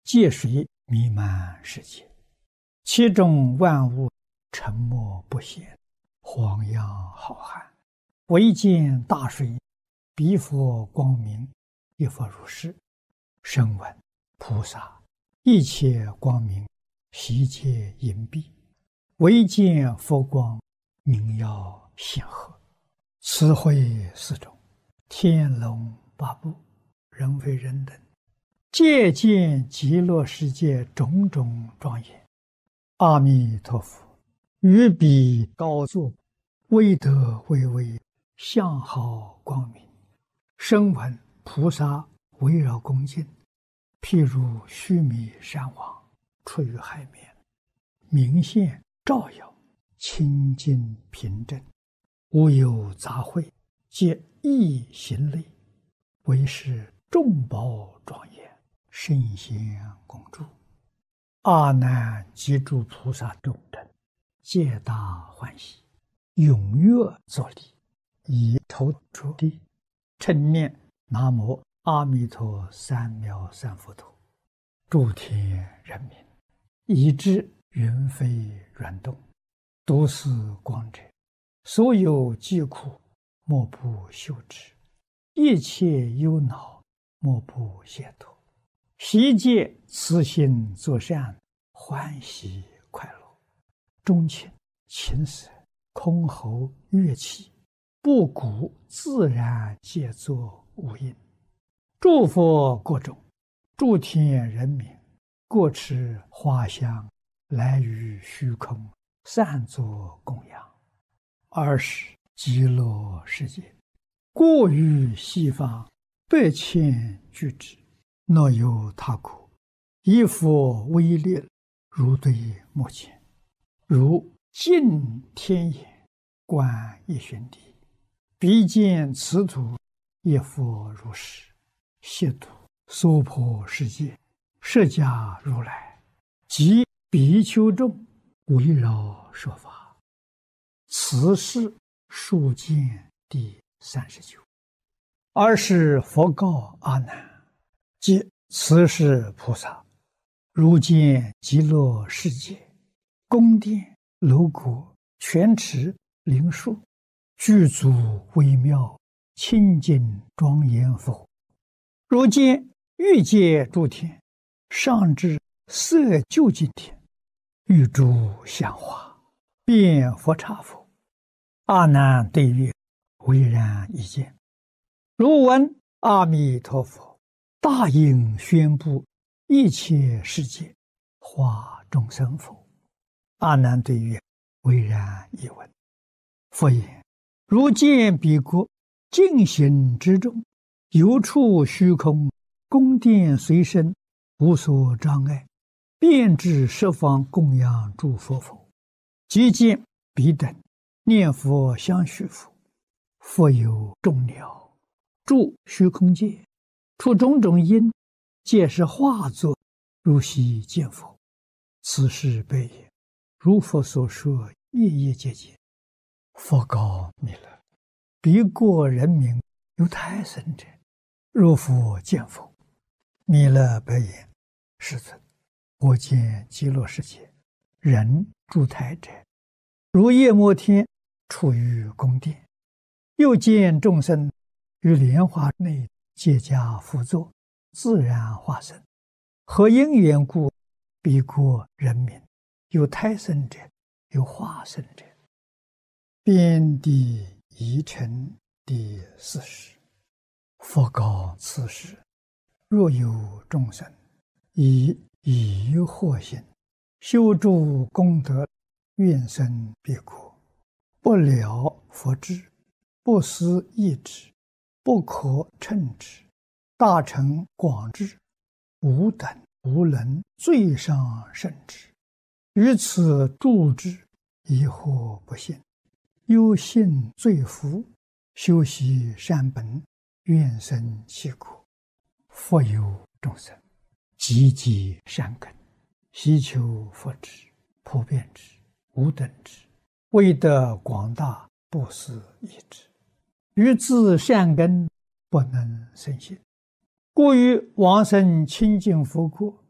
界水弥漫世界，其中万物沉默不显，荒洋浩瀚。唯见大水，彼佛光明，一佛如是。声闻菩萨，一切光明，悉皆隐蔽。唯见佛光，明耀显赫。慈慧四种，天龙八部，人非人等，皆见极乐世界种种庄严。阿弥陀佛于彼高坐，威德巍巍，相好光明。声闻菩萨围绕恭敬，譬如须弥山王出于海面，明现照耀，清净平正，无有杂秽，皆一行类，为是众宝庄严，圣贤共住。阿难及诸菩萨众等，皆大欢喜，踊跃作礼，以头着地，称念南无阿弥陀三藐三菩提。诸天人民，以知云飞软动，都是光者，所有疾苦，莫不休止；一切忧恼，莫不解脱。悉皆慈心作善，欢喜快乐。钟磬、琴瑟、箜篌、乐器，布谷自然皆作无应。诸佛各种，诸天人民，各持花香，来于虚空，散作供养。尔时极乐世界，过于西方100,000俱胝，若有他国，以佛威力，如对目前，如镜天眼，观一旬地，彼见此土，一佛如是。悉土娑婆世界，释迦如来及比丘众，围绕说法。此是数见第39。尔时佛告阿难：即此是菩萨，如见极乐世界，宫殿楼阁、泉池灵树，具足微妙，清净庄严佛。如见欲界诸天，上至色究竟天，欲诸香花，遍佛刹佛。阿难对曰：唯然一见。如闻阿弥陀佛大应宣布一切世界，化众生否？阿难对曰：唯然一闻。佛言：如见彼国净行之中，游处虚空，宫殿随身，无所障碍，遍至十方供养诸佛否？即见彼等念佛相续佛，佛有众鸟住虚空界，出种种因，皆是化作，如悉见佛。此事悲也。如佛所说，夜夜皆见。佛告弥勒：彼国人民有胎生者，如复见佛。弥勒白言：世尊，我见极乐世界人住胎者，如夜摩天处于宫殿，又见众生于莲花内皆加趺坐，自然化身。何因缘故？彼国人民有胎生者，有化身者。遍地疑尘第40。佛告此时：若有众生以疑惑心，修诸功德，愿生彼国，不了佛智，不思议之，不可称之，大乘广智，无等无能，最上甚至。于此住之，疑惑不信，忧信罪福，修习善本，愿生其国。佛有众生，积极善根，希求佛智，普遍之，无等之，为得广大，不思议之。于自善根不能生信，故于往生清净佛国，